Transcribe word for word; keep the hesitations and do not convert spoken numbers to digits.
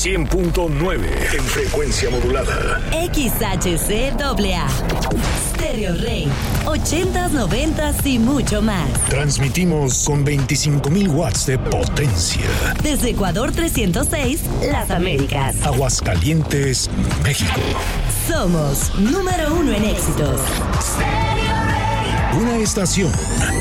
cien punto nueve en frecuencia modulada. X H C A A. Stereo Rey. ochentas, noventas y mucho más. Transmitimos con veinticinco mil watts de potencia. Desde Ecuador trescientos seis, Las Américas. Aguascalientes, México. Somos número uno en éxitos. Una estación